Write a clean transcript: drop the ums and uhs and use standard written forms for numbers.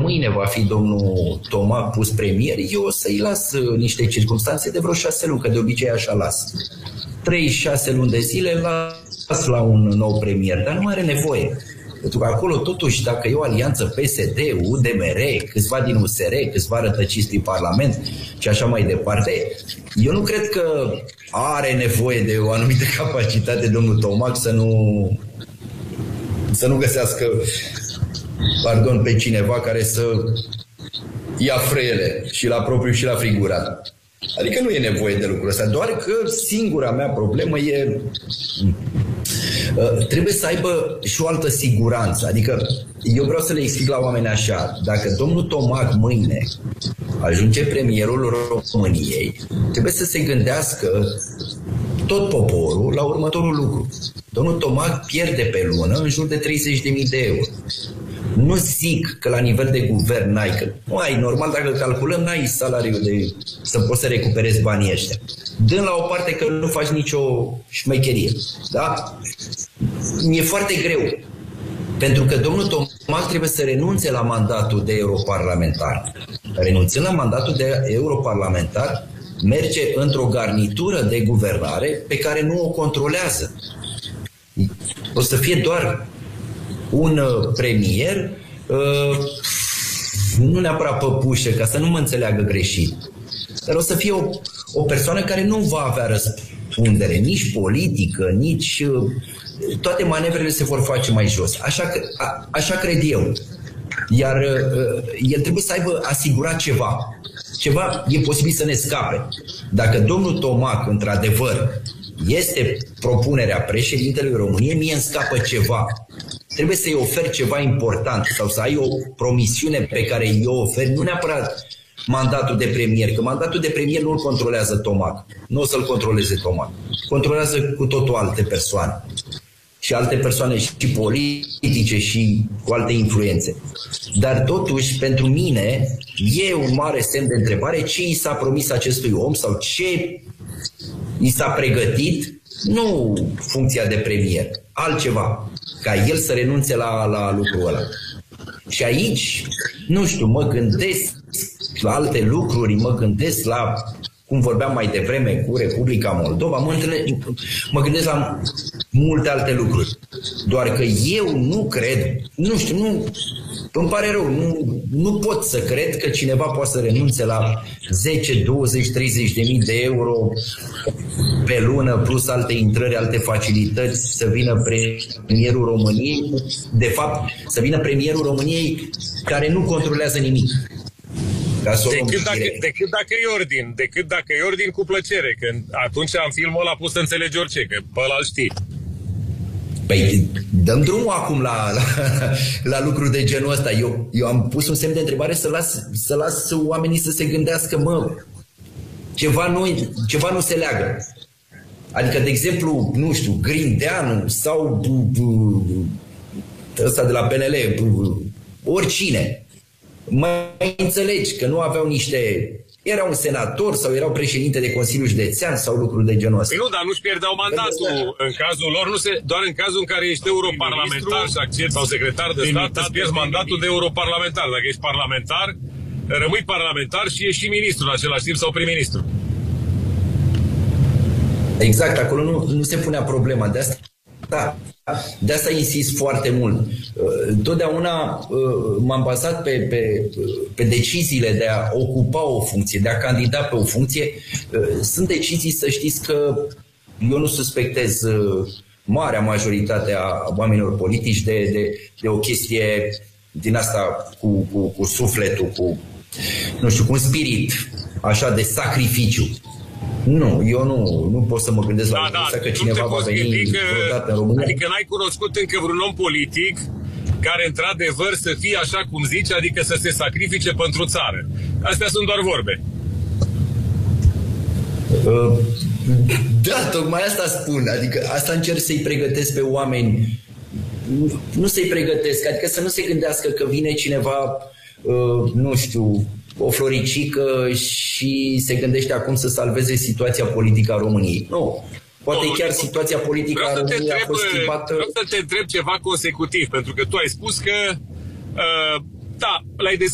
mâine va fi domnul Tomac pus premier, eu o să-i las niște circunstanțe de vreo 6 luni, că de obicei așa las. 3-6 luni de zile las la un nou premier, dar nu are nevoie. Pentru că acolo, totuși, dacă e o alianță PSD, UDMR, câțiva din USR, câțiva rătăciți din Parlament și așa mai departe, eu nu cred că are nevoie de o anumită capacitate domnul Tomac să nu găsească, pardon, pe cineva care să ia frele și la propriu și la frigurat. Adică nu e nevoie de lucrul ăsta, doar că singura mea problemă e trebuie să aibă și o altă siguranță. Adică eu vreau să le explic la oameni așa: dacă domnul Tomac mâine ajunge premierul României, trebuie să se gândească tot poporul la următorul lucru. Domnul Tomac pierde pe lună în jur de 30.000 de euro. Nu zic că la nivel de guvern n-ai, că nu ai, normal, dacă calculăm, n-ai salariul să poți să recuperezi banii ăștia. Dând la o parte că nu faci nicio șmecherie. Da? Mi-e foarte greu. Pentru că domnul Tomac trebuie să renunțe la mandatul de europarlamentar. Renunțând la mandatul de europarlamentar, merge într-o garnitură de guvernare pe care nu o controlează. O să fie doar un premier, nu neapărat păpușă, ca să nu mă înțeleagă greșit, dar o să fie o persoană care nu va avea răspundere, nici politică, nici... Toate manevrele se vor face mai jos. Așa cred eu. Iar el trebuie să aibă asigurat ceva. Ceva e posibil să ne scape. Dacă domnul Tomac, într-adevăr, este propunerea președintelui României, mie îmi scapă ceva. Trebuie să-i ofer ceva important sau să ai o promisiune pe care eu o ofer, nu neapărat mandatul de premier, că mandatul de premier nu-l controlează Tomac. Nu o să-l controleze Tomac. Controlează cu totul alte persoane. Și alte persoane și politice și cu alte influențe. Dar totuși, pentru mine, e un mare semn de întrebare ce i s-a promis acestui om sau ce i s-a pregătit, nu funcția de premier, altceva, ca el să renunțe la lucrul ăla. Și aici, nu știu, mă gândesc la alte lucruri, mă gândesc la, cum vorbeam mai devreme cu Republica Moldova, mă gândesc la multe alte lucruri. Doar că eu nu cred, nu știu, îmi pare rău, nu pot să cred că cineva poate să renunțe la 10, 20, 30 de mii de euro pe lună, plus alte intrări, alte facilități, să vină premierul României, de fapt, să vină premierul României care nu controlează nimic. Decât dacă e ordin cu plăcere, că atunci am filmul ăla pus să înțelegi orice, că pe ăla îl știi. Păi dăm drumul acum la lucruri de genul ăsta. Eu am pus un semn de întrebare să las oamenii să se gândească, ceva nu se leagă. Adică, de exemplu, nu știu, Grindeanu sau ăsta de la PNL, oricine. Mai înțelegi că nu aveau era un senator sau erau președinte de Consiliul Județean sau lucruri de genul ăsta. Păi nu, dar nu-și pierdeau mandatul. În cazul lor, doar în cazul în care ești europarlamentar și accepti, sau secretar de stat, îți pierzi mandatul de europarlamentar. Dacă ești parlamentar, rămâi parlamentar și ești și ministru în același timp sau prim-ministru. Exact, acolo nu se punea problema de asta. De asta insist foarte mult. Totdeauna m-am bazat pe deciziile de a ocupa o funcție, de a candida pe o funcție. Sunt decizii, să știți că eu nu suspectez marea majoritate a oamenilor politici de o chestie din asta cu sufletul, cu un spirit așa de sacrificiu. Nu, eu nu pot să mă gândesc la asta că cineva va veni vreodată în România. Adică n-ai cunoscut încă vreun om politic care într-adevăr să fie așa cum zici, adică să se sacrifice pentru țară. Astea sunt doar vorbe. Da, tocmai asta spun. Adică asta încerc să-i pregătesc pe oameni. Nu să-i pregătesc, adică să nu se gândească că vine cineva, nu știu, o floricică și se gândește acum să salveze situația politică a României. Nu. Poate chiar situația politică a României a fost schimbată. Vreau să te întreb ceva consecutiv, pentru că tu ai spus că l-ai